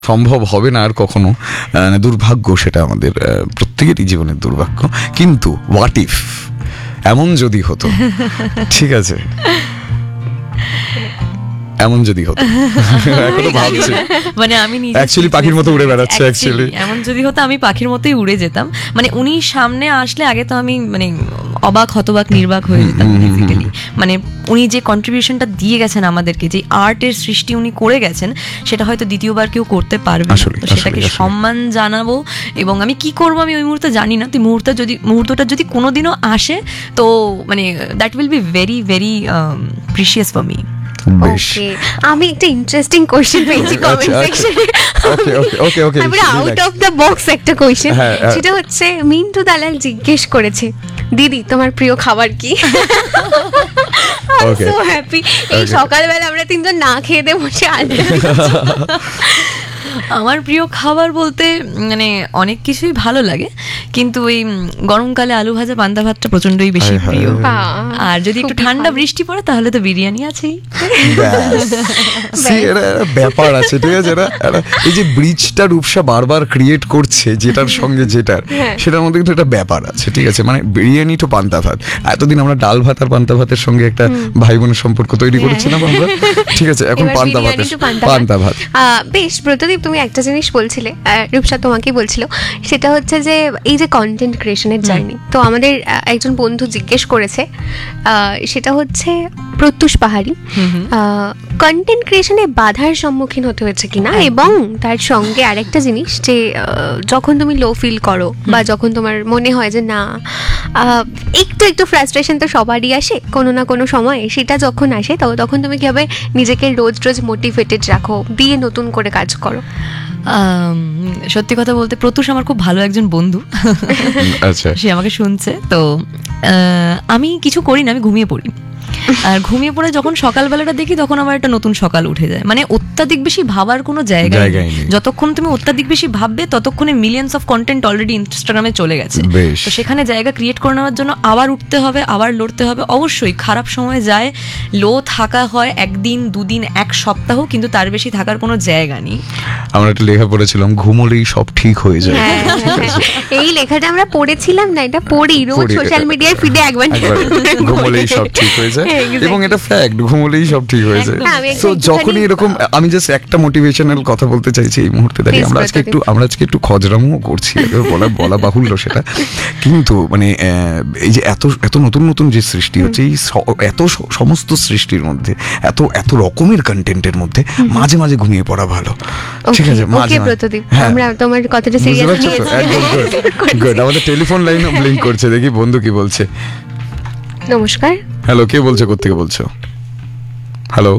সম্ভব হবে না আর কখনো, দুর্ভাগ্য, সেটা আমাদের প্রত্যেকেরই জীবনের দুর্ভাগ্য। কিন্তু হোয়াট ইফ, এমন যদি হতো, ঠিক আছে, এমন যদি হতো, এখনো ভাবছি, মানে আমি অ্যাকচুয়ালি পাখির মতো উড়ে বেড়াচ্ছে, অ্যাকচুয়ালি এমন যদি হতো আমি পাখির মতোই উড়ে যেতাম। মানে উনি সামনে আসলে আগে তো আমি মানে অবাক হতবাক নির্বাক হয়ে যেতাম বেসিক্যালি। মানে উনি যে কন্ট্রিবিউশনটা দিয়ে গেছেন আমাদেরকে, যে আর্টের সৃষ্টি উনি করে গেছেন, সেটা হয়তো দ্বিতীয়বার কেউ করতে পারবে না। তো সেটাকে সম্মান জানাবো। এবং আমি কি করবো আমি ওই মুহূর্তে জানি না, তো মুহূর্তটা যদি কোনোদিনও আসে, তো মানে that will be very very precious for me. ওকে, আমি একটা ইন্টারেস্টিং কোশ্চেন পেয়েছি কমেন্ট সেকশনে। ওকে, আমরা আউট অফ দ্য বক্স একটা কোশ্চেন, সেটা হচ্ছে মিন্টু দালাল জিজ্ঞেস করেছে, দিদি তোমার প্রিয় খাবার কি? সো হ্যাপি, এই সকালবেলা আমরা তিনজন না খেয়ে দিয়ে বসে আড্ডা। আমার প্রিয় খাবার বলতে মানে অনেক কিছুই ভালো লাগে, কিন্তু ওই গরমকালে আলু ভাজা পান্তা ভাতটা প্রচন্ডই বেশি প্রিয়। আর যদি একটু ঠান্ডা বৃষ্টি পড়ে তাহলে তো বিরিয়ানি আছেই। ব্যাপার আছে, ঠিক আছে। এই যে ব্রিজটা রূপসা বারবার ক্রিয়েট করছে যেটার সঙ্গে যেটার, সেটার মধ্যে কিন্তু একটা ব্যাপার আছে, ঠিক আছে। মানে বিরিয়ানি তো পান্তা ভাত, এতদিন আমরা ডাল ভাত আর পান্তা ভাতের সঙ্গে একটা ভাই বোনের সম্পর্ক তৈরি করেছিলাম আমরা, ঠিক আছে। এখন পান্তা ভাত। বেশ, প্রদীপ তুমি একটা জিনিস বলছিলে, রূপসা তোমাকেই বলছিল, সেটা হচ্ছে যে এই যে কন্টেন্ট ক্রিয়েশনের জার্নি, তো আমাদের একজন বন্ধু জিজ্ঞেস করেছে, সেটা হচ্ছে প্রত্যুষ পাহাড়ি, কন্টেন্ট ক্রিয়েশনে বাধার সম্মুখীন হতে হয়েছে কিনা, এবং তার সঙ্গে আরেকটা জিনিস যে যখন তুমি লো ফিল করো বা যখন তোমার মনে হয় যে না একটু ফ্রাস্ট্রেশন তো সবারই আসে কোনো না কোনো সময়, সেটা যখন আসে তখন তুমি কিভাবে নিজেকে রোজ মোটিভেটেড রাখো, দিয়ে নতুন করে কাজ করো? সত্যি কথা বলতে প্রত্যুষ আমার খুব ভালো একজন বন্ধু, সে আমাকে শুনছে। তো আমি কিছু করি না, আমি ঘুমিয়ে পড়ি। আর ঘুমিয়ে পড়ে যখন সকালবেলাটা দেখি তখন আমার একটা নতুন সকাল উঠে যায়। মানে অত্যাধিক বেশি ভাবার কোনো জায়গা নেই। যতক্ষণ তুমি অত্যাধিক বেশি ভাববে ততক্ষণে মিলিয়ন্স অফ কন্টেন্ট অলরেডি ইনস্টাগ্রামে চলে গেছে। তো সেখানে জায়গা ক্রিয়েট করে নেওয়ার জন্য আবার উঠতে হবে, আবার লড়তে হবে। অবশ্যই খারাপ সময় যায়, লো থাকা হয় একদিন দুদিন এক সপ্তাহ, কিন্তু তার বেশি থাকার কোনো জায়গা নেই। আমরা একটা লেখা পড়েছিলাম, ঘুমোলেই সব ঠিক হয়ে যায়। এই লেখাটা আমরা পড়েছিলাম না, এটা পড়ি রোজ সোশ্যাল মিডিয়ার ফিডে একবার, ঘুমোলেই সব ঠিক হয়ে যায়। এবং এটা ফ্যাক্ট, ঘুমোলেই সব ঠিক হয়েছে। তো যখনই এরকম, আমি জাস্ট একটা মোটিভেশনাল কথা বলতে চাইছি এই মুহূর্তে দাঁড়িয়ে। আমরা আজকে একটু খজরামও করছি, বলা বাহুল্য সেটা, কিন্তু মানে এই যে এত নতুন যে সৃষ্টি হচ্ছে, এই এত সমস্ত সৃষ্টির মধ্যে, এত রকমের কন্টেন্টের মধ্যে মাঝে মাঝে ঘুমিয়ে পড়া ভালো, ঠিক আছে। আমরা তোমার কথাটা সিরিয়াসলি নিয়েছি। আমাদের টেলিফোন লাইন ব্লিঙ্ক করছে, দেখি বন্ধু কি বলছে। নমস্কার। হ্যালো, কে বলছে, কোত্থেকে বলছো? হ্যালো,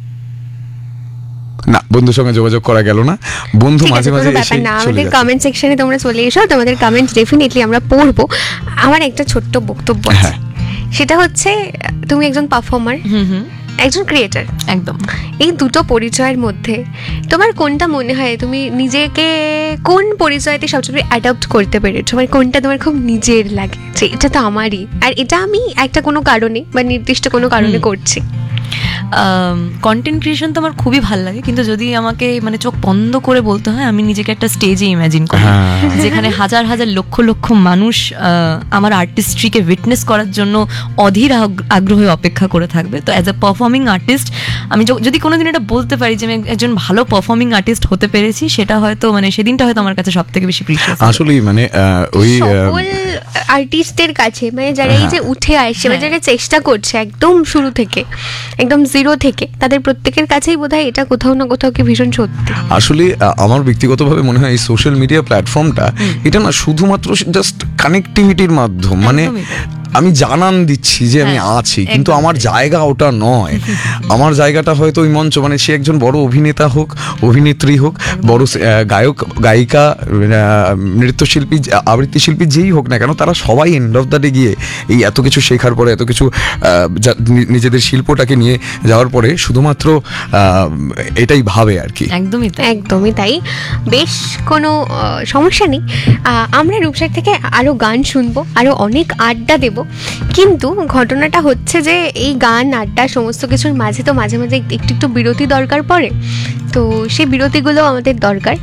না, বন্ধুর সঙ্গে যোগাযোগ করা গেল না। বন্ধু মাঝে মাঝে এসে আমাদের কমেন্ট সেকশনে তোমরা চলে এসো, তোমাদের কমেন্ট ডেফিনেটলি আমরা পড়বো। আমার একটা ছোট্ট বক্তব্য আছে, সেটা হচ্ছে তুমি একজন পারফর্মার, একজন ক্রিয়েটার, একদম এই দুটো পরিচয়ের মধ্যে তোমার কোনটা মনে হয়, তুমি নিজেকে কোন পরিচয়তে সবচেয়ে অ্যাডাপ্ট করতে পেরেছো? মানে কোনটা তোমার খুব নিজের লাগে যে এটা তো আমারই, আর এটা আমি একটা কোনো কারণে বা নির্দিষ্ট কোনো কারণে করছি? কন্টেন্ট ক্রিয়েশন তো আমার খুবই ভালো লাগে, কিন্তু যদি আমাকে মানে চোখ বন্ধ করে বলতে হয়, আমি নিজেকে একটা স্টেজে ইমাজিন করি যেখানে হাজার হাজার লক্ষ লক্ষ মানুষ আমার আর্টিস্ট্রিকে উইটনেস করার জন্য অধীর আগ্রহে অপেক্ষা করে থাকবে। তো অ্যাজ এ পারফর্মিং আর্টিস্ট আমি যদি কোনোদিন এটা বলতে পারি যে আমি একজন ভালো পারফর্মিং আর্টিস্ট হতে পেরেছি, সেটা হয়তো মানে সেদিনটা হয়তো আমার কাছে সব থেকে বেশি প্রিশিয়াস। আসলেই মানে ওই আর্টিস্টদের কাছে, মানে যারা এই যে উঠে আসছে বা যারা চেষ্টা করছে একদম শুরু থেকে, একদম জিরো থেকে, তাদের প্রত্যেকের কাছেই বোধহয় এটা কোথাও না কোথাও কি ভীষণ সত্যি। আসলে আমার ব্যক্তিগতভাবে মনে হয় এই সোশ্যাল মিডিয়া প্ল্যাটফর্মটা, এটা না শুধুমাত্র জাস্ট কানেক্টিভিটির মাধ্যম। মানে আমি জানান দিচ্ছি যে আমি আছি, কিন্তু আমার জায়গা ওটা নয়। আমার জায়গাটা হয়তো ওই মঞ্চ, মানে সে একজন বড় অভিনেতা হোক, অভিনেত্রী হোক, বড় গায়ক গায়িকা, নৃত্যশিল্পী, আবৃত্তি শিল্পী, যেই হোক না কেন, তারা সবাই এন্ড অফ দ্য ডে গিয়ে এই এত কিছু শেখার পরে, এত কিছু নিজেদের শিল্পটাকে নিয়ে যাওয়ার পরে শুধুমাত্র এটাই ভাবে আর কি। একদমই তাই। বেশ, কোনো সমস্যা নেই, আমরা রূপসার থেকে আরো গান শুনবো, আরো অনেক আড্ডা দেবো, কিন্তু ঘটনাটা হচ্ছে যে এই গান আড্ডা সমস্ত কিছুর মাঝে তো মাঝে মাঝে একটু একটু বিরতি দরকার পড়ে, তো সেই বিরতিগুলো আমাদের দরকার।